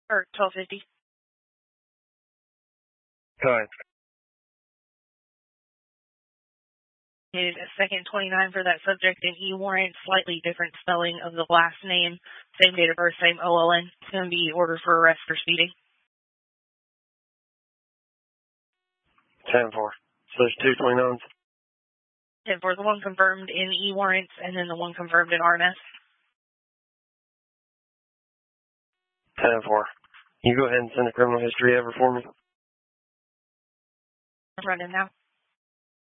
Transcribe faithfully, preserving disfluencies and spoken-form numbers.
Or twelve fifty. Go ahead. Needed a second twenty-nine for that subject in E-warrant, slightly different spelling of the last name, same date of birth, same O L N. It's going to be ordered for arrest for speeding. ten four. So there's two twenty-nines? ten four, the one confirmed in E-warrants, and then the one confirmed in R M S. ten four. You go ahead and send the criminal history over for me. I'm running now.